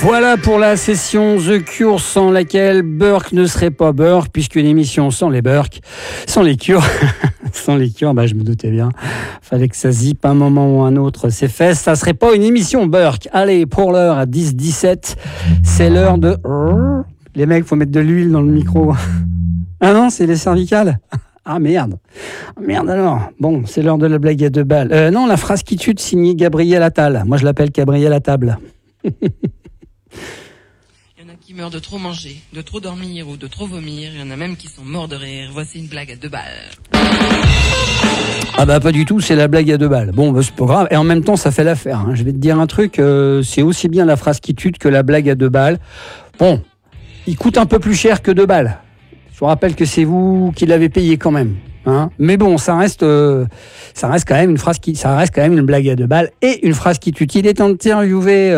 Voilà pour la session The Cure sans laquelle Burke ne serait pas Burke, puisqu'une émission sans les Burke, sans les Cure, sans les Cure, je me doutais bien. Fallait que ça zippe un moment ou un autre ses fesses. Ça serait pas une émission Burke. Allez, pour l'heure à 10-17, c'est l'heure de... Les mecs, faut mettre de l'huile dans le micro. Ah non, c'est les cervicales. Ah merde. Merde alors. Bon, c'est l'heure de la blague à deux balles. Non, la phrase qui tue de signer Gabriel Attal. Moi, je l'appelle Gabriel à table. Il y en a qui meurent de trop manger, de trop dormir ou de trop vomir. Il y en a même qui sont morts de rire. Voici une blague à deux balles. Ah pas du tout, c'est la blague à deux balles. Bon, c'est pas grave. Et en même temps, ça fait l'affaire. Hein. Je vais te dire un truc, c'est aussi bien la phrase qui tue que la blague à deux balles. Bon, il coûte un peu plus cher que deux balles. Je vous rappelle que c'est vous qui l'avez payé quand même. Hein, mais bon, ça reste quand même une phrase ça reste quand même une blague à deux balles et une phrase qui tue. Il est interviewé,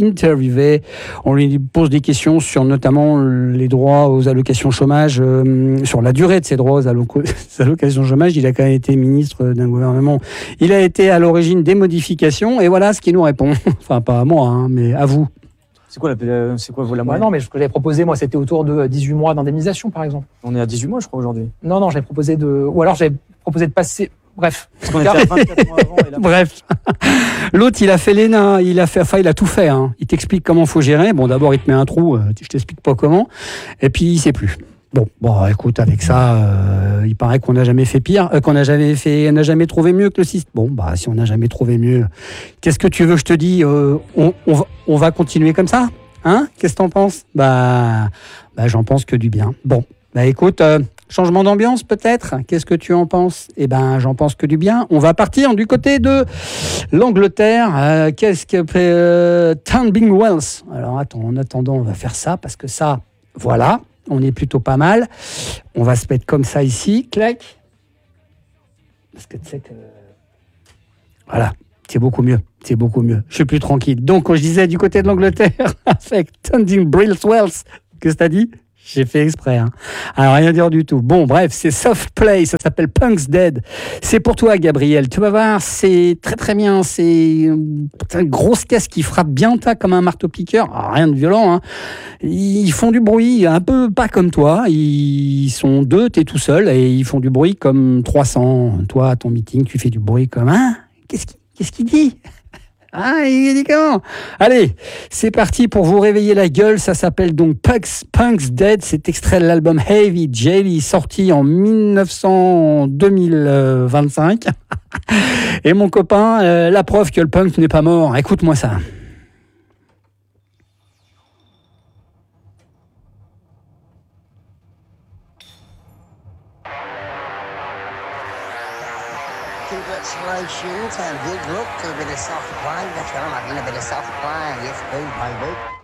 on lui pose des questions sur notamment les droits aux allocations chômage, sur la durée de ces droits aux allocations chômage. Il a quand même été ministre d'un gouvernement. Il a été à l'origine des modifications et voilà ce qu'il nous répond. Enfin, pas à moi, hein, mais à vous. C'est quoi la moyenne? Non, mais ce que j'avais proposé, moi, c'était autour de 18 mois d'indemnisation, par exemple. On est à 18 mois, je crois, aujourd'hui. Non, j'avais proposé de passer... Bref. Parce qu'on était à 24 mois avant. Et là... Bref. L'autre, il a fait l'ENA, il a tout fait. Hein. Il t'explique comment faut gérer. Bon, d'abord, il te met un trou, je t'explique pas comment. Et puis, il sait plus. Bon, écoute, avec ça, il paraît qu'on n'a jamais fait pire, qu'on n'a jamais trouvé mieux que le système. Bon, si on n'a jamais trouvé mieux, qu'est-ce que tu veux, je te dis, on va continuer comme ça, hein? Qu'est-ce que t'en penses? J'en pense que du bien. Bon, écoute, changement d'ambiance peut-être. Qu'est-ce que tu en penses? J'en pense que du bien. On va partir du côté de l'Angleterre. Qu'est-ce que fait Tunbridge Wells? Alors attends, en attendant, on va faire ça parce que ça, voilà. On est plutôt pas mal. On va se mettre comme ça ici. Clac. Parce que tu sais que... Voilà. C'est beaucoup mieux. Je suis plus tranquille. Donc, je disais du côté de l'Angleterre, avec Tunbridge Wells, qu'est-ce que t'as dit? J'ai fait exprès. Hein. Alors, rien dire du tout. Bon, bref, c'est Soft Play. Ça s'appelle Punk's Dead. C'est pour toi, Gabriel. Tu vas voir, c'est très, très bien. C'est une grosse caisse qui frappe bien tas comme un marteau-piqueur. Alors, rien de violent. Hein. Ils font du bruit un peu pas comme toi. Ils sont deux, t'es tout seul. Et ils font du bruit comme 300. Toi, à ton meeting, tu fais du bruit comme... Hein? Qu'est-ce qu'il dit? Ah, il dit comment? Allez, c'est parti pour vous réveiller la gueule. Ça s'appelle donc Punk's Dead. C'est extrait de l'album Heavy Jelly, sorti en 2025. Et mon copain, la preuve que le punk n'est pas mort. Écoute-moi ça. Congratulations and good luck to a bit of self-applying. That's right, I'm having a bit of self-applying. Yes, please, baby.